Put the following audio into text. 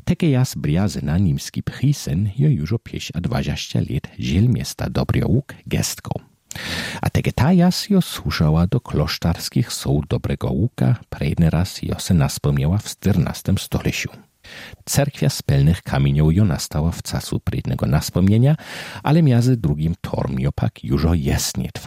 Teke jas briazy na nimski prisen jo już o 20 lat žiel miasta Dobrjołuk gestką. A tege ta jas jo służała do klosztarskich soł Dobrego Łuka, predny raz jo se naspomniała w 14 stoleciu. Cerkwia z pełnych kamieniów jo nastała w casu prednego naspomnienia, ale miazy drugim torm jo pak już o jest nie